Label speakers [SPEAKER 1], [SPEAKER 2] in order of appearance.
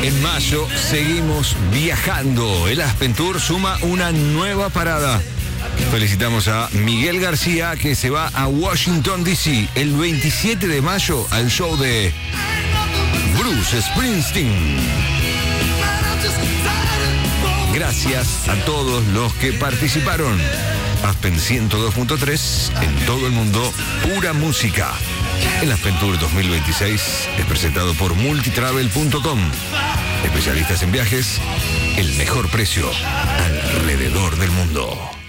[SPEAKER 1] En mayo seguimos viajando. El Aspen Tour suma una nueva parada. Felicitamos a Miguel García, que se va a Washington, D.C. el 27 de mayo al show de Bruce Springsteen. Gracias a todos los que participaron. Aspen 102.3, en todo el mundo, pura música. El Aspen Tour 2026 es presentado por multitravel.com. Especialistas en viajes, el mejor precio alrededor del mundo.